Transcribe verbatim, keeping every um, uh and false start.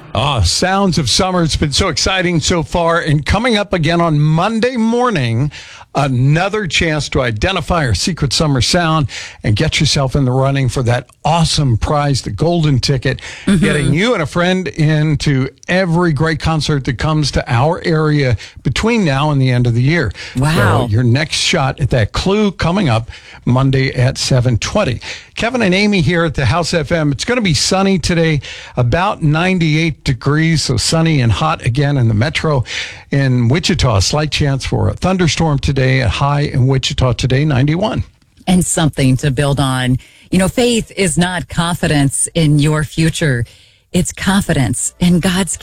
Oh, sounds of summer. It's been so exciting so far. And coming up again on Monday morning, another chance to identify our secret summer sound and get yourself in the running for that awesome prize, the golden ticket, mm-hmm. getting you and a friend into every great concert that comes to our area between now and the end of the year. Wow. So your next shot at that clue coming up Monday at seven twenty. Kevin and Amy here at the House F M. It's going to be sunny today, about ninety-eight degrees, so sunny and hot again in the metro. In Wichita, a slight chance for a thunderstorm today, at high in Wichita today, ninety-one. And something to build on. You know, faith is not confidence in your future. It's confidence in God's